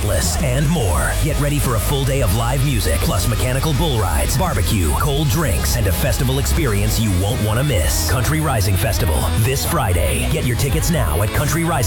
and more. Get ready for a full day of live music, plus mechanical bull rides, barbecue, cold drinks, and a festival experience you won't want to miss. Country Rising Festival, this Friday. Get your tickets now at countryrising.com.